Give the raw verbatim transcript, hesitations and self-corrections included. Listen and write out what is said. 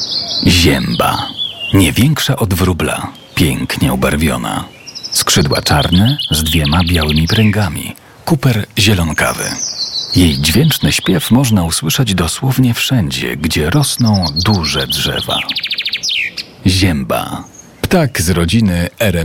Zięba. Nie większa od wróbla, pięknie ubarwiona. Skrzydła czarne z dwiema białymi pręgami, kuper zielonkawy. Jej dźwięczny śpiew można usłyszeć dosłownie wszędzie, gdzie rosną duże drzewa. Zięba. Ptak z rodziny R